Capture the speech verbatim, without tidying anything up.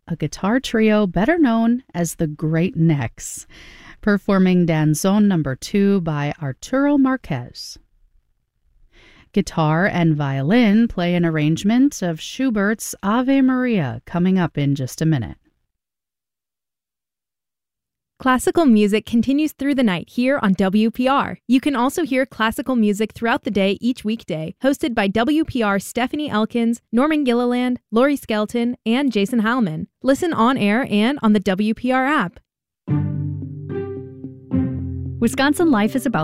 a guitar trio better known as the Great Necks, performing Danzón number two by Arturo Marquez. Guitar and violin play an arrangement of Schubert's Ave Maria, coming up in just a minute. Classical music continues through the night here on W P R. You can also hear classical music throughout the day each weekday, hosted by W P R's Stephanie Elkins, Norman Gilliland, Lori Skelton, and Jason Heilman. Listen on air and on the W P R app. Wisconsin Life is about